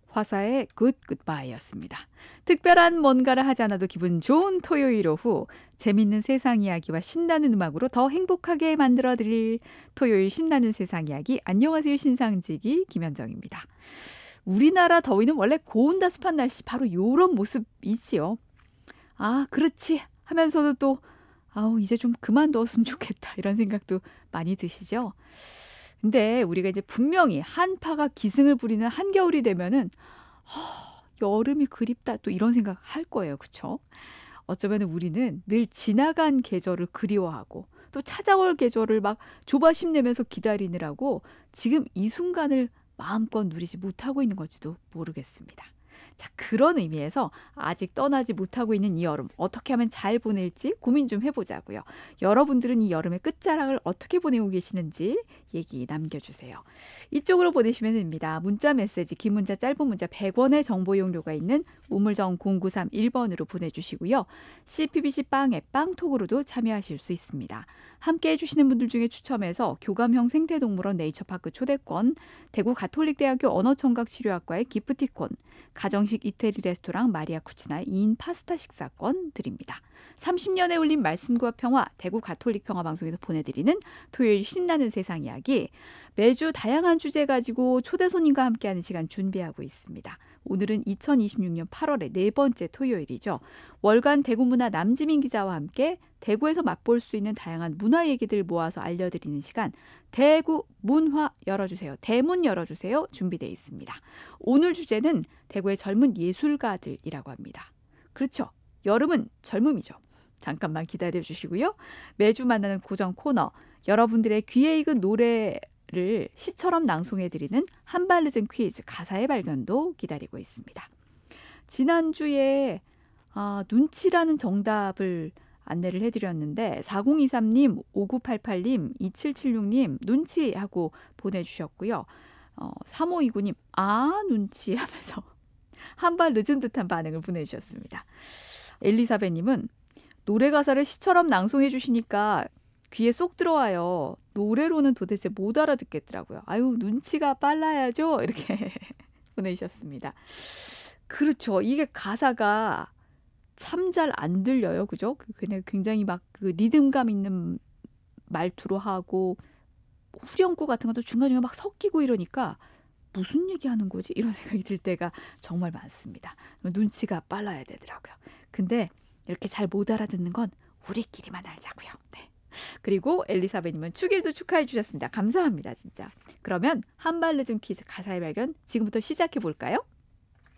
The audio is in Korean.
화사의 굿 굿바이였습니다. 특별한 뭔가를 하지 않아도 기분 좋은 토요일 오후, 재밌는 세상 이야기와 신나는 음악으로 더 행복하게 만들어드릴 토요일 신나는 세상 이야기. 안녕하세요, 신상지기 김현정입니다. 우리나라 더위는 원래 고온다습한 날씨 바로 요런 모습이지요. 아, 그렇지 하면서도 또 아우, 이제 좀 그만 더웠으면 좋겠다 이런 생각도 많이 드시죠? 근데 우리가 이제 분명히 한파가 기승을 부리는 한겨울이 되면은 여름이 그립다 또 이런 생각 할 거예요. 그쵸? 어쩌면 우리는 늘 지나간 계절을 그리워하고 또 찾아올 계절을 막 조바심 내면서 기다리느라고 지금 이 순간을 마음껏 누리지 못하고 있는 건지도 모르겠습니다. 자, 그런 의미에서 아직 떠나지 못하고 있는 이 여름 어떻게 하면 잘 보낼지 고민 좀 해보자고요. 여러분들은 이 여름의 끝자락을 어떻게 보내고 계시는지 얘기 남겨주세요. 이쪽으로 보내시면 됩니다. 문자 메시지, 긴 문자, 짧은 문자 100원의 정보 이용료가 있는 우물정 0931번으로 보내주시고요. CPBC 빵 앱 빵톡으로도 참여하실 수 있습니다. 함께 해주시는 분들 중에 추첨해서 교감형 생태동물원 네이처파크 초대권, 대구 가톨릭대학교 언어청각치료학과의 기프티콘, 가정식 이태리 레스토랑 마리아 쿠치나의 2인 파스타 식사권 드립니다. 30년에 울린 말씀과 평화, 대구 가톨릭 평화방송에서 보내드리는 토요일 신나는 세상 이야기. 매주 다양한 주제 가지고 초대 손님과 함께하는 시간 준비하고 있습니다. 오늘은 2026년 8월의 네 번째 토요일이죠. 월간 대구문화 남지민 기자와 함께 대구에서 맛볼 수 있는 다양한 문화 얘기들 모아서 알려드리는 시간, 대구 문화 열어주세요. 대문 열어주세요. 준비되어 있습니다. 오늘 주제는 대구의 젊은 예술가들이라고 합니다. 그렇죠. 여름은 젊음이죠. 잠깐만 기다려 주시고요. 매주 만나는 고정 코너, 여러분들의 귀에 익은 노래를 시처럼 낭송해드리는 한발 늦은 퀴즈 가사의 발견도 기다리고 있습니다. 지난주에 눈치라는 정답을 안내를 해드렸는데 4023님, 5988님, 2776님 눈치하고 보내주셨고요. 3529님 눈치 하면서 한 발 늦은 듯한 반응을 보내주셨습니다. 엘리사벳님은 노래 가사를 시처럼 낭송해 주시니까 귀에 쏙 들어와요. 노래로는 도대체 못 알아듣겠더라고요. 아유, 눈치가 빨라야죠. 이렇게 보내주셨습니다. 그렇죠. 이게 가사가 참 잘 안 들려요. 그죠? 그냥 굉장히 막 그 리듬감 있는 말투로 하고 후렴구 같은 것도 중간중간 막 섞이고 이러니까 무슨 얘기하는 거지? 이런 생각이 들 때가 정말 많습니다. 눈치가 빨라야 되더라고요. 근데 이렇게 잘 못 알아듣는 건 우리끼리만 알자고요. 네. 그리고 엘리사벳님은 축일도 축하해 주셨습니다. 감사합니다. 진짜. 그러면 한발 늦은 퀴즈 가사의 발견 지금부터 시작해 볼까요?